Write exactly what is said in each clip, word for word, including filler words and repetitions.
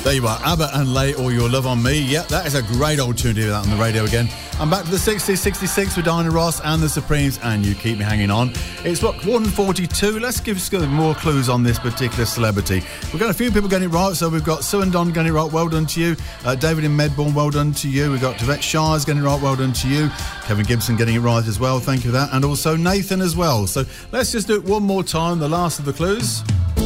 There you are, ABBA and Lay All Your Love on Me. Yeah, that is a great old tune to hear that on the radio again. I'm back to the sixties, sixty-six with Diana Ross and the Supremes, and You Keep Me Hanging On. It's what, one forty-two. Let's give us more clues on this particular celebrity. We've got a few people getting it right, so we've got Sue and Don getting it right, well done to you. Uh, David in Medbourne, well done to you. We've got Tavette Shires getting it right, well done to you. Kevin Gibson getting it right as well, thank you for that. And also Nathan as well. So let's just do it one more time, the last of the clues.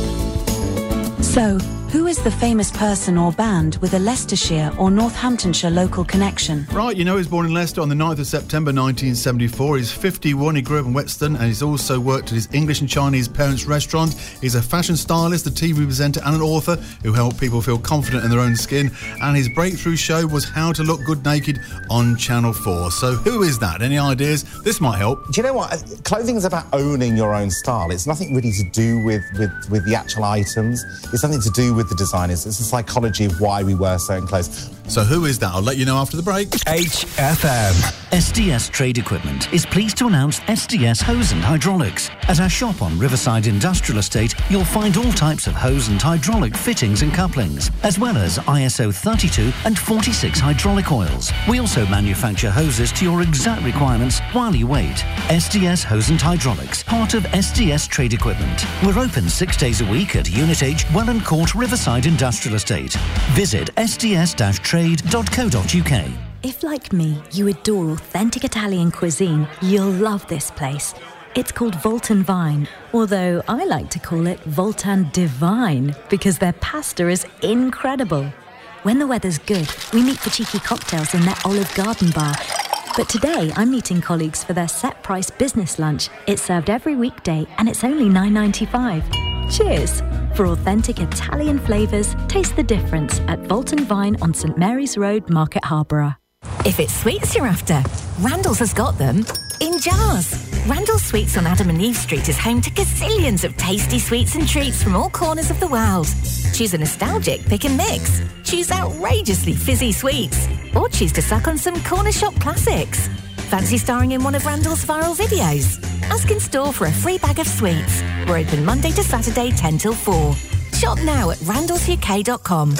So, who is the famous person or band with a Leicestershire or Northamptonshire local connection? Right, you know he was born in Leicester on the ninth of September nineteen seventy-four. He's fifty-one, he grew up in Whetstone, and he's also worked at his English and Chinese parents' restaurant. He's a fashion stylist, a T V presenter and an author who helped people feel confident in their own skin. And his breakthrough show was How to Look Good Naked on Channel four. So who is that? Any ideas? This might help. Do you know what? Clothing is about owning your own style. It's nothing really to do with, with, with the actual items. It's something to do with the designers. It's the psychology of why we wear certain clothes. So who is that? I'll let you know after the break. H F M. S D S Trade Equipment is pleased to announce S D S Hose and Hydraulics. At our shop on Riverside Industrial Estate, you'll find all types of hose and hydraulic fittings and couplings, as well as I S O thirty-two and forty-six hydraulic oils. We also manufacture hoses to your exact requirements while you wait. S D S Hose and Hydraulics, part of S D S Trade Equipment. We're open six days a week at Unit H, Welland Court, Riverside Industrial Estate. Visit s d s dash trade dot co dot u k. If, like me, you adore authentic Italian cuisine, you'll love this place. It's called Voltan Vine, although I like to call it Voltan Divine because their pasta is incredible. When the weather's good, we meet for cheeky cocktails in their Olive Garden bar. But today, I'm meeting colleagues for their set-price business lunch. It's served every weekday and it's only nine ninety-five. Cheers! For authentic Italian flavours, taste the difference at Voltan Vine on St Mary's Road, Market Harborough. If it's sweets you're after, Randall's has got them in jars. Randall's Sweets on Adam and Eve Street is home to gazillions of tasty sweets and treats from all corners of the world. Choose a nostalgic pick and mix. Choose outrageously fizzy sweets. Or choose to suck on some corner shop classics. Fancy starring in one of Randall's viral videos? Ask in store for a free bag of sweets. We're open Monday to Saturday, ten till four. Shop now at randalls u k dot com.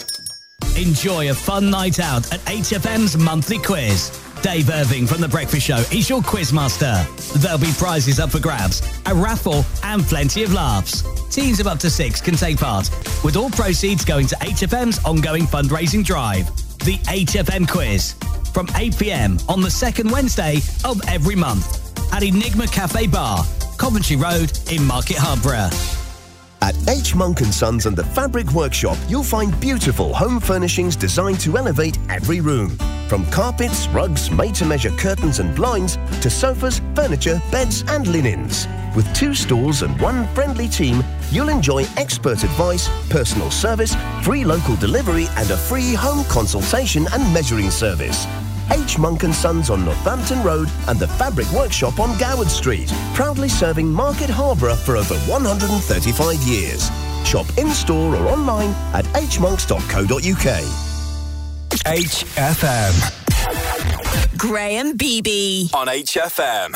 Enjoy a fun night out at H F M's monthly quiz. Dave Irving from The Breakfast Show is your quizmaster. There'll be prizes up for grabs, a raffle and plenty of laughs. Teams of up to six can take part, with all proceeds going to H F M's ongoing fundraising drive. The H F M Quiz, from eight p m on the second Wednesday of every month at Enigma Cafe Bar, Coventry Road in Market Harborough. At H. Monk and Sons and the Fabric Workshop, you'll find beautiful home furnishings designed to elevate every room. From carpets, rugs, made-to-measure curtains and blinds, to sofas, furniture, beds and linens. With two stores and one friendly team, you'll enjoy expert advice, personal service, free local delivery and a free home consultation and measuring service. H. Monk and Sons on Northampton Road and the Fabric Workshop on Goward Street, proudly serving Market Harborough for over one hundred thirty-five years. Shop in-store or online at h monks dot co dot u k. H F M. Graham Beebe on H F M.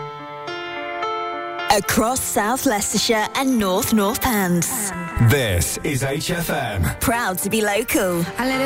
Across South Leicestershire and North Northants. This is H F M. Proud to be local. I let it